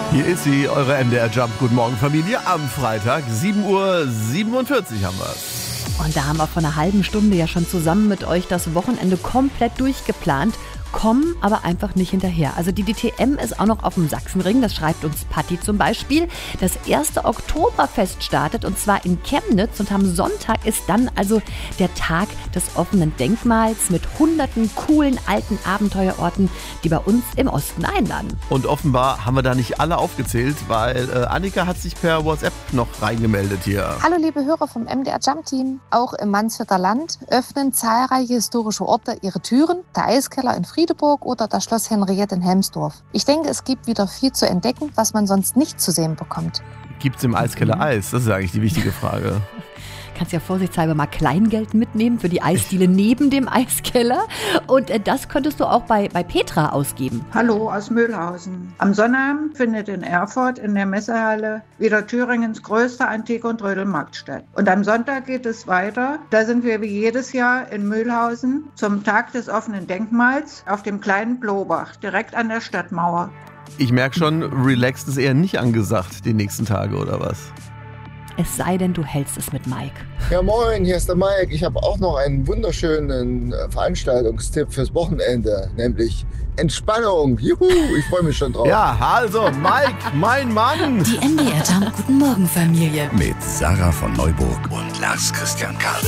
Hier ist sie, eure MDR Jump. Guten Morgen, Familie. Am Freitag, 7:47 Uhr haben wir's. Und da haben wir vor einer halben Stunde ja schon zusammen mit euch das Wochenende komplett durchgeplant, kommen aber einfach nicht hinterher. Also die DTM ist auch noch auf dem Sachsenring, das schreibt uns Patti zum Beispiel. Das erste Oktoberfest startet und zwar in Chemnitz und am Sonntag ist dann also der Tag des offenen Denkmals mit hunderten coolen alten Abenteuerorten, die bei uns im Osten einladen. Und offenbar haben wir da nicht alle aufgezählt, weil Annika hat sich per WhatsApp noch reingemeldet hier. Hallo liebe Hörer vom MDR Jump Team. Auch im Mansfelder Land öffnen zahlreiche historische Orte ihre Türen. Der Eiskeller in Friedeburg oder das Schloss Henriette in Helmsdorf. Ich denke, es gibt wieder viel zu entdecken, was man sonst nicht zu sehen bekommt. Gibt's im Eiskeller Eis? Das ist eigentlich die wichtige Frage. Kannst ja vorsichtshalber mal Kleingeld mitnehmen für die Eisdiele neben dem Eiskeller. Und das könntest du auch bei Petra ausgeben. Hallo aus Mühlhausen. Am Sonnabend findet in Erfurt in der Messehalle wieder Thüringens größter Antike- und Trödelmarkt statt. Und am Sonntag geht es weiter. Da sind wir wie jedes Jahr in Mühlhausen zum Tag des offenen Denkmals auf dem kleinen Blobach, direkt an der Stadtmauer. Ich merke schon, relaxed ist eher nicht angesagt die nächsten Tage, oder was? Es sei denn, du hältst es mit Mike. Ja moin, hier ist der Mike. Ich habe auch noch einen wunderschönen Veranstaltungstipp fürs Wochenende, nämlich Entspannung. Juhu, ich freue mich schon drauf. Ja, also Mike, mein Mann. Die MDR Jump Guten Morgen Familie. Mit Sarah von Neuburg und Lars Christian Kade.